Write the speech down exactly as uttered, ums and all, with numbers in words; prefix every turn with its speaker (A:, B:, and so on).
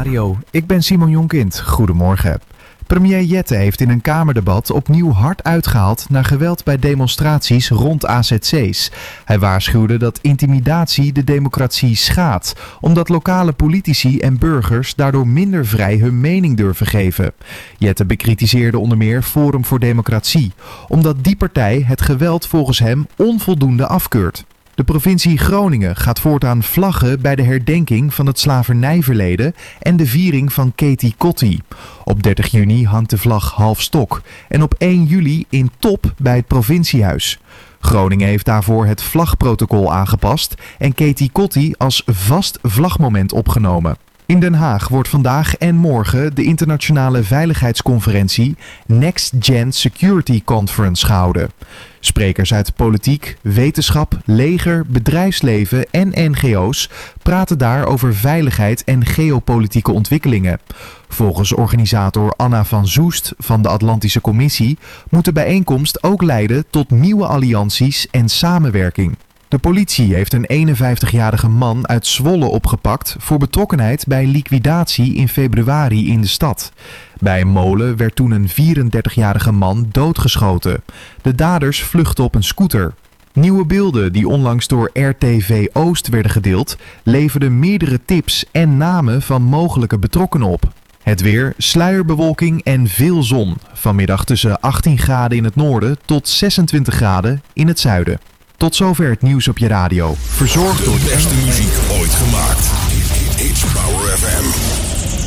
A: Radio. Ik ben Simon Jonkind. Goedemorgen. Premier Jette heeft in een Kamerdebat opnieuw hard uitgehaald naar geweld bij demonstraties rond A Z C's. Hij waarschuwde dat intimidatie de democratie schaadt, omdat lokale politici en burgers daardoor minder vrij hun mening durven geven. Jette bekritiseerde onder meer Forum voor Democratie, omdat die partij het geweld volgens hem onvoldoende afkeurt. De provincie Groningen gaat voortaan vlaggen bij de herdenking van het slavernijverleden en de viering van Katie Kotti. Op dertig juni hangt de vlag half stok en op één juli in top bij het provinciehuis. Groningen heeft daarvoor het vlagprotocol aangepast en Katie Kotti als vast vlagmoment opgenomen. In Den Haag wordt vandaag en morgen de internationale veiligheidsconferentie Next Gen Security Conference gehouden. Sprekers uit politiek, wetenschap, leger, bedrijfsleven en N G O's praten daar over veiligheid en geopolitieke ontwikkelingen. Volgens organisator Anna van Zoest van de Atlantische Commissie moet de bijeenkomst ook leiden tot nieuwe allianties en samenwerking. De politie heeft een eenenvijftigjarige man uit Zwolle opgepakt voor betrokkenheid bij liquidatie in februari in de stad. Bij een molen werd toen een vierendertigjarige man doodgeschoten. De daders vluchtten op een scooter. Nieuwe beelden die onlangs door R T V Oost werden gedeeld, leverden meerdere tips en namen van mogelijke betrokkenen op. Het weer, sluierbewolking en veel zon. Vanmiddag tussen achttien graden in het noorden tot zesentwintig graden in het zuiden. Tot zover het nieuws op je radio. Verzorgd door
B: de beste muziek ooit gemaakt. It's Power F M.